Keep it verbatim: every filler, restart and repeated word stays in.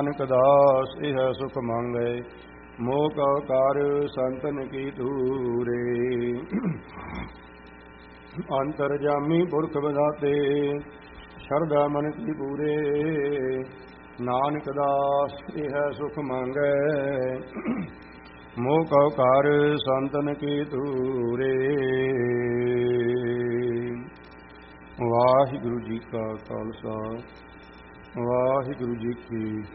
ਨਾਨਕ ਦਾਸ ਇਹ ਸੁਖ ਮੰਗੈ ਮੋਹ ਕਉ ਕਰ ਸੰਤਨ ਕੀ ਧੂਰੇ। ਅੰਤਰਜਾਮੀ ਪੁਰਖ ਵਿਧਾਤੇ ਸ਼ਰਧਾ ਮਨ ਕੀ ਪੂਰੇ। ਨਾਨਕ ਦਾਸ ਇਹ ਸੁਖ ਮੰਗੈ ਮੋਹ ਕਉ ਕਰ ਸੰਤਨ ਕੀ ਧੂਰੇ। ਵਾਹਿਗੁਰੂ ਜੀ ਕਾ ਖਾਲਸਾ ਵਾਹਿਗੁਰੂ ਜੀ ਕੀ